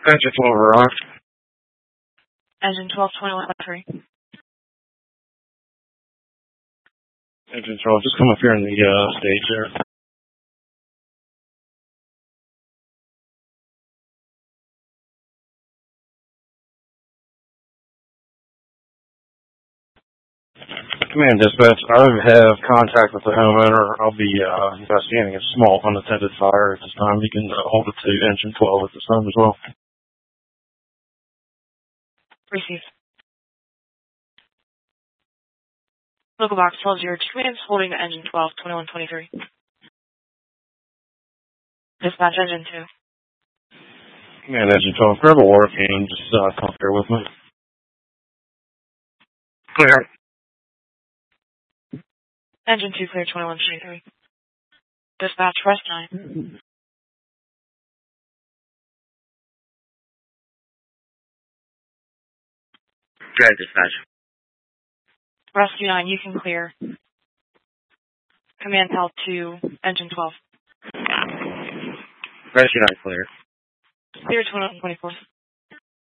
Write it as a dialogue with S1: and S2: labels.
S1: Engine 12 arrived.
S2: Engine 12, 2113.
S1: Engine 12, just come up here in the stage there. Command dispatch, I have contact with the homeowner. I'll be investigating a small unattended fire at this time. You can hold it to engine 12 at this time as well.
S2: Receive. Local box 1202 commands holding to engine 12, 2123. Dispatch engine 2.
S1: Command engine 12, grab a water can, just come here with me. Clear.
S2: Engine 2 clear, 2123. Dispatch rest time.
S3: Good, dispatch.
S2: Rescue 9, you can clear. Command held to engine 12.
S3: Rescue 9 clear.
S2: Clear 2124.